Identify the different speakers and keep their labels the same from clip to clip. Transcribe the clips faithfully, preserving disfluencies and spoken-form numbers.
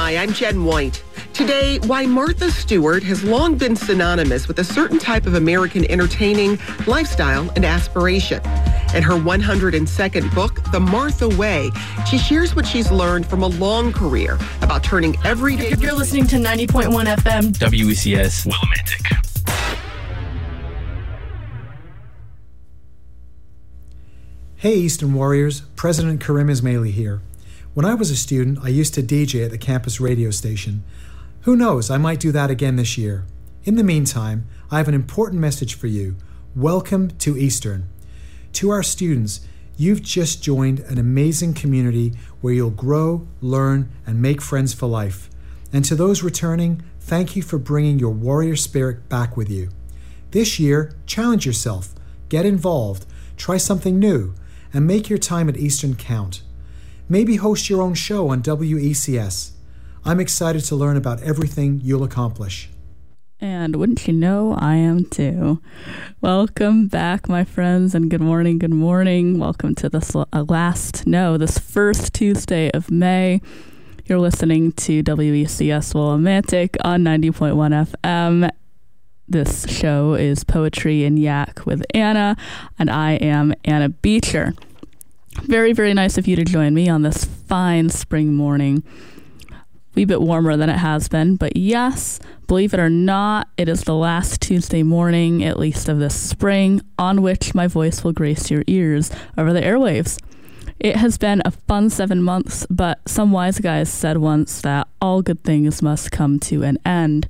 Speaker 1: Hi, I'm Jen White. Today, why Martha Stewart has long been synonymous with a certain type of American entertaining lifestyle and aspiration. In her one hundred second book, The Martha Way, she shares what she's learned from a long career about turning everyday...
Speaker 2: You're listening to ninety point one F M.
Speaker 3: W E C S Willimantic.
Speaker 4: Hey Eastern Warriors, President Karim Ismaili here. When I was a student, I used to D J at the campus radio station. Who knows, I might do that again this year. In the meantime, I have an important message for you. Welcome to Eastern. To our students, you've just joined an amazing community where you'll grow, learn, and make friends for life. And to those returning, thank you for bringing your warrior spirit back with you. This year, challenge yourself, get involved, try something new, and make your time at Eastern count. Maybe host your own show on W E C S. I'm excited to learn about everything you'll accomplish.
Speaker 5: And wouldn't you know, I am too. Welcome back, my friends, and good morning, good morning. Welcome to this last, no, this first Tuesday of May. You're listening to W E C S Willimantic on ninety point one F M. This show is Poetry and Yak with Anna, and I am Anna Beecher. Very, very nice of you to join me on this fine spring morning. A wee bit warmer than it has been, but yes, believe it or not, it is the last Tuesday morning, at least of this spring, on which my voice will grace your ears over the airwaves. It has been a fun seven months, but some wise guys said once that all good things must come to an end.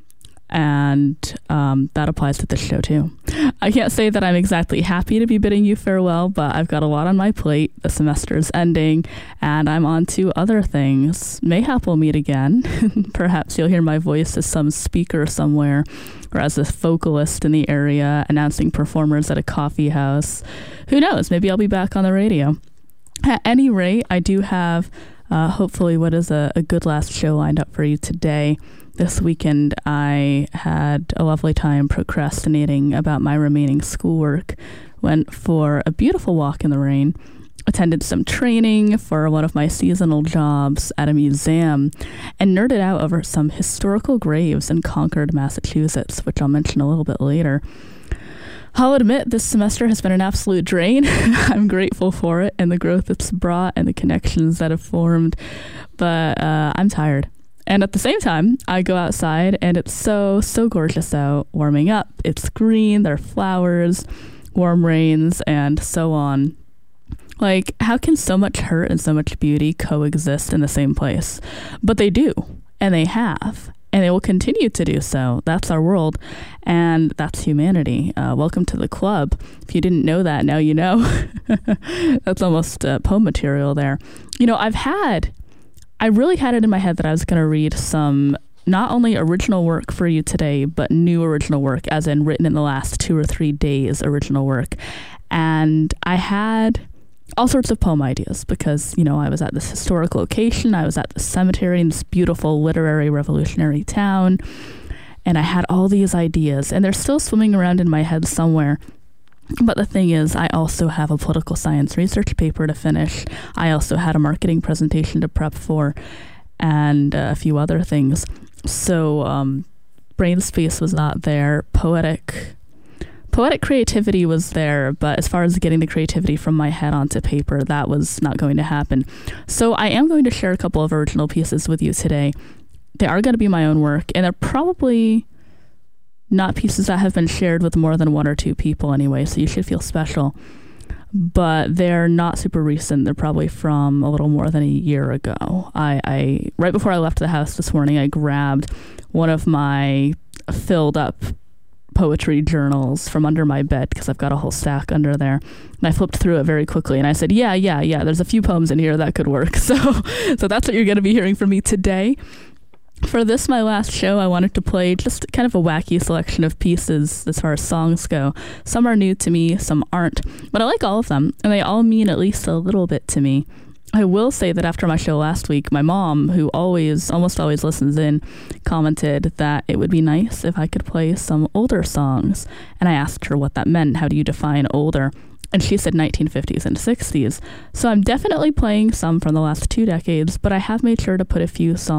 Speaker 5: And um, that applies to this show too. I can't say that I'm exactly happy to be bidding you farewell, but I've got a lot on my plate. The semester is ending, and I'm on to other things. Mayhap we'll meet again. Perhaps you'll hear my voice as some speaker somewhere, or as a vocalist in the area, announcing performers at a coffee house. Who knows? Maybe I'll be back on the radio. At any rate, I do have uh, hopefully what is a, a good last show lined up for you today. This weekend, I had a lovely time procrastinating about my remaining schoolwork, went for a beautiful walk in the rain, attended some training for one of my seasonal jobs at a museum, and nerded out over some historical graves in Concord, Massachusetts, which I'll mention a little bit later. I'll admit this semester has been an absolute drain. I'm grateful for it and the growth it's brought and the connections that have formed, but uh, I'm tired. And at the same time, I go outside and it's so, so gorgeous out, warming up. It's green, there are flowers, warm rains, and so on. Like, how can so much hurt and so much beauty coexist in the same place? But they do, and they have, and they will continue to do so. That's our world, and that's humanity. Uh, welcome to the club. If you didn't know that, now you know. That's almost uh, poem material there. You know, I've had... I really had it in my head that I was going to read some not only original work for you today, but new original work, as in written in the last two or three days original work. And I had all sorts of poem ideas because, you know, I was at this historic location. I was at the cemetery in this beautiful literary revolutionary town. And I had all these ideas, and they're still swimming around in my head somewhere. But the thing is, I also have a political science research paper to finish. I also had a marketing presentation to prep for, and uh, a few other things. So um, brain space was not there. Poetic poetic creativity was there, but as far as getting the creativity from my head onto paper, that was not going to happen. So I am going to share a couple of original pieces with you today. They are going to be my own work, and they're probably not pieces that have been shared with more than one or two people anyway, so you should feel special. But they're not super recent. They're probably from a little more than a year ago. I, I right before I left the house this morning, I grabbed one of my filled up poetry journals from under my bed because I've got a whole stack under there. And I flipped through it very quickly and I said, yeah, yeah, yeah, there's a few poems in here that could work. So, so that's what you're going to be hearing from me today. For this, my last show, I wanted to play just kind of a wacky selection of pieces as far as songs go. Some are new to me, some aren't, but I like all of them, and they all mean at least a little bit to me. I will say that after my show last week, my mom, who always, almost always listens in, commented that it would be nice if I could play some older songs, and I asked her what that meant. How do you define older? And she said nineteen fifties and sixties. So I'm definitely playing some from the last two decades, but I have made sure to put a few songs